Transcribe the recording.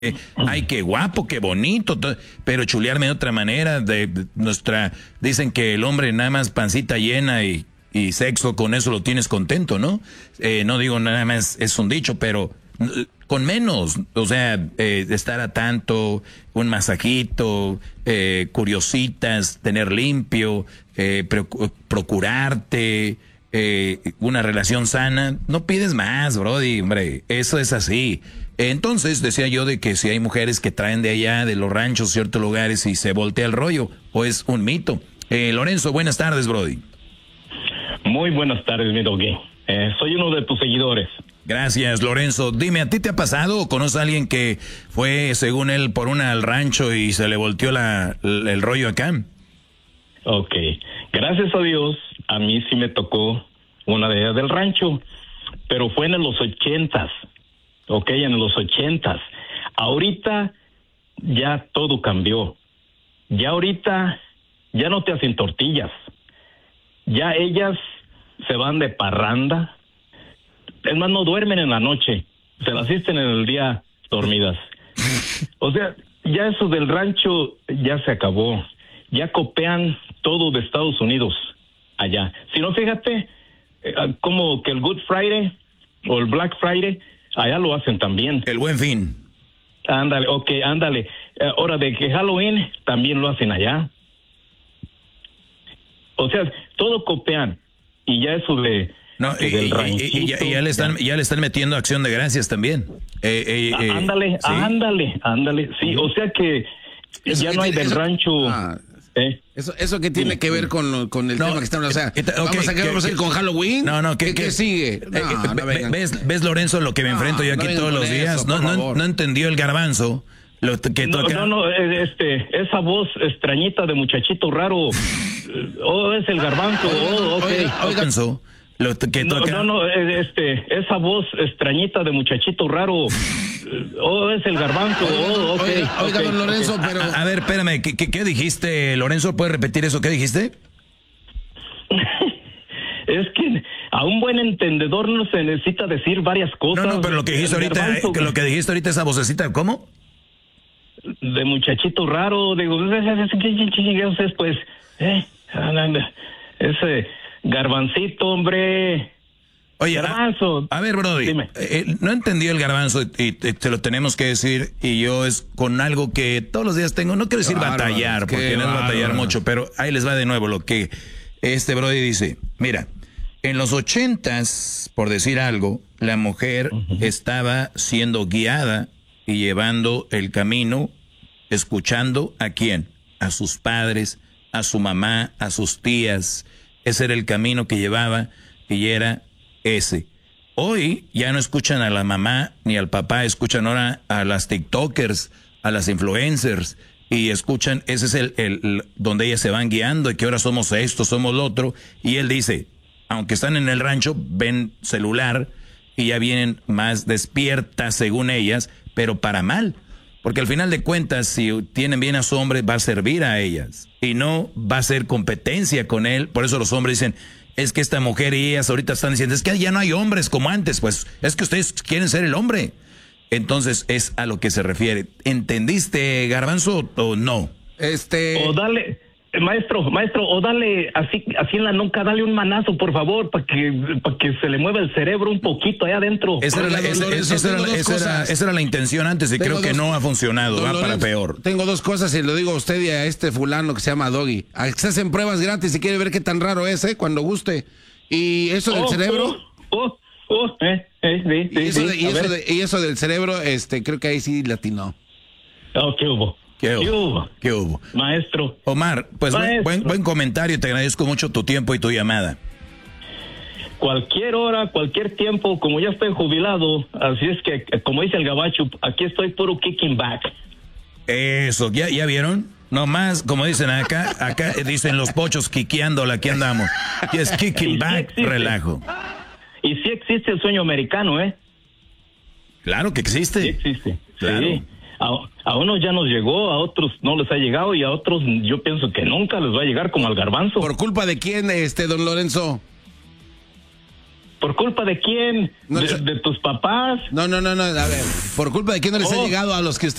Ay, qué guapo, qué bonito, pero chulearme de otra manera, dicen que el hombre nada más pancita llena y sexo, con eso lo tienes contento, ¿no? No digo nada más, es un dicho, pero con menos, o sea, estar a tanto, un masajito, curiositas, tener limpio, procurarte, una relación sana, no pides más, brody, hombre, eso es así. Entonces, decía yo de que si hay mujeres que traen de allá, de los ranchos, ciertos lugares, y se voltea el rollo, o es un mito. Lorenzo, buenas tardes, brody. Muy buenas tardes, mi doggy. Soy uno de tus seguidores. Gracias, Lorenzo. Dime, ¿a ti te ha pasado o conoces a alguien que fue, según él, por una al rancho y se le volteó el rollo acá? Ok. Gracias a Dios, a mí sí me tocó una de ellas del rancho, pero fue en los 80s. Ok, en los 80s. Ahorita ya todo cambió. Ya ahorita ya no te hacen tortillas. Ya ellas se van de parranda. Es más, no duermen en la noche. Se las asisten en el día dormidas. O sea, ya eso del rancho ya se acabó. Ya copian todo de Estados Unidos allá. Si no, fíjate, como que el Good Friday o el Black Friday, allá lo hacen también. El Buen Fin. Ándale, ok, ándale. Ahora de que Halloween también lo hacen allá. O sea, todo copian. Y ya eso de... No, y ya le están metiendo Acción de Gracias también. Ándale, ¿sí? ándale. Sí, o sea que eso ya no hay del rancho... Eso que tiene que ver con el tema que estamos, o sea, vamos a quedarnos con Halloween. ¿Qué sigue? ¿Ves, Lorenzo, lo que me enfrento yo aquí todos los días? No entendió el garbanzo. Esa voz extrañita de muchachito raro. Es el garbanzo. Esa voz extrañita de muchachito raro. Es el garbanzo. Oiga, don Lorenzo, pero... A ver, espérame, ¿qué dijiste, Lorenzo? ¿Puedes repetir eso? ¿Qué dijiste? Es que a un buen entendedor no se necesita decir varias cosas. No, pero lo que dijiste ahorita, esa vocecita, ¿cómo? De muchachito raro, digo, pues, ese garbancito, hombre. Oye, garbanzo. A ver, brody, no entendí el garbanzo y te lo tenemos que decir, y yo es con algo que todos los días tengo, no quiero decir batallar, porque no es batallar mucho, pero ahí les va de nuevo lo que este brody dice. Mira, en los 80s, por decir algo, la mujer estaba siendo guiada y llevando el camino, escuchando ¿a quién? A sus padres, a su mamá, a sus tías. Ese era el camino que llevaba y era ese. Hoy ya no escuchan a la mamá ni al papá, escuchan ahora a las TikTokers, a las influencers, y escuchan, ese es el donde ellas se van guiando, y que ahora somos esto, somos lo otro, y él dice, aunque están en el rancho, ven celular y ya vienen más despiertas según ellas, pero para mal, porque al final de cuentas, si tienen bien a su hombre, va a servir a ellas, y no va a ser competencia con él. Por eso los hombres dicen, es que esta mujer y ellas ahorita están diciendo, es que ya no hay hombres como antes, pues es que ustedes quieren ser el hombre. Entonces es a lo que se refiere. ¿Entendiste, garbanzo, o no? O dale, maestro, o dale así en la nuca, dale un manazo, por favor, para que se le mueva el cerebro un poquito allá adentro. Esa era la intención antes, y creo que no ha funcionado, va para peor. Tengo dos cosas, y lo digo a usted y a este fulano que se llama Doggy. Se hacen pruebas gratis si quiere ver qué tan raro es, cuando guste. Y eso del cerebro... Y eso del cerebro, creo que ahí sí latinó. ¿Qué hubo? ¿Qué hubo? Maestro. Omar, pues buen comentario, te agradezco mucho tu tiempo y tu llamada. Cualquier hora, cualquier tiempo, como ya estoy jubilado, así es que, como dice el gabacho, aquí estoy puro kicking back. Eso, ¿ya vieron? No más, como dicen acá dicen los pochos, quiqueándola, aquí andamos. Y es kicking back, relajo. Y sí existe el sueño americano, Claro que existe. Sí existe. Claro. Sí. A unos ya nos llegó, a otros no les ha llegado, y a otros yo pienso que nunca les va a llegar, como al garbanzo. ¿Por culpa de quién, don Lorenzo? ¿Por culpa de quién? No, ¿De tus papás? No, a ver, ¿por culpa de quién no les ha llegado a los que usted